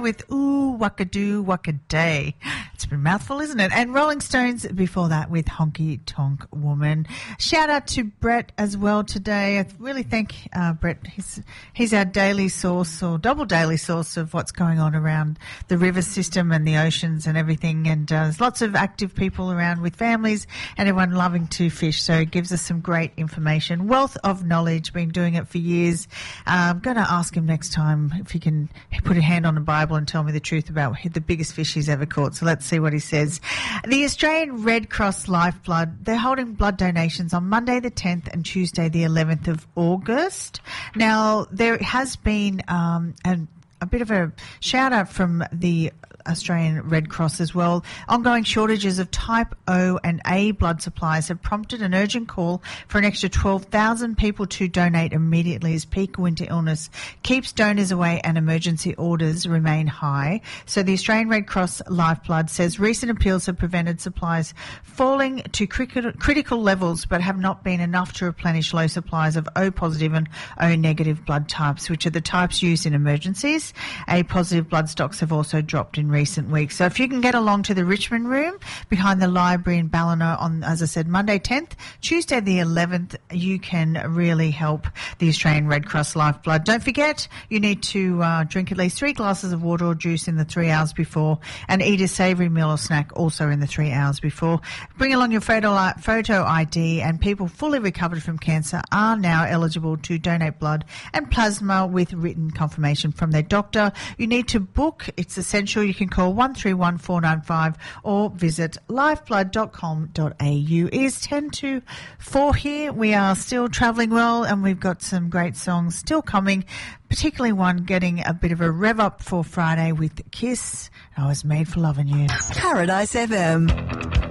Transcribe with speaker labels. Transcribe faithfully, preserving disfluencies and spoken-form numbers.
Speaker 1: with Ooh, Wakadoo, Wakaday. It's been a mouthful, isn't it? And Rolling Stones before that with Honky Tonk Woman. Shout out to Brett as well today. I really thank uh, Brett. He's, he's our daily source or double daily source of what's going on around the river system and the oceans and everything. And uh, there's lots of active people around with families and everyone loving to fish. So it gives us some great information. Wealth of knowledge, been doing it for years. Uh, I'm going to ask him next time if he can put a hand on the Bible and tell me the truth about the biggest fish he's ever caught. So let's see what he says. The Australian Red Cross Lifeblood, they're holding blood donations on Monday the tenth and Tuesday the eleventh of August. Now, there has been um, an a bit of a shout out from the Australian Red Cross as well. Ongoing shortages of type O and A blood supplies have prompted an urgent call for an extra twelve thousand people to donate immediately as peak winter illness keeps donors away and emergency orders remain high. So the Australian Red Cross Lifeblood says recent appeals have prevented supplies falling to critical levels but have not been enough to replenish low supplies of O positive and O negative blood types, which are the types used in emergencies. A positive blood stocks have also dropped in recent weeks. So if you can get along to the Richmond Room behind the library in Ballina on, as I said, Monday tenth, Tuesday the eleventh, you can really help the Australian Red Cross Lifeblood. Don't forget, you need to uh, drink at least three glasses of water or juice in the three hours before and eat a savoury meal or snack also in the three hours before. Bring along your photo, photo I D, and people fully recovered from cancer are now eligible to donate blood and plasma with written confirmation from their doctor. You need to book. It's essential. You can call one three one four nine five or visit lifeblood dot com dot a u. It is ten to four here. We are still travelling well and we've got some great songs still coming, particularly one getting a bit of a rev up for Friday with Kiss. I Was Made for Loving You.
Speaker 2: Paradise F M.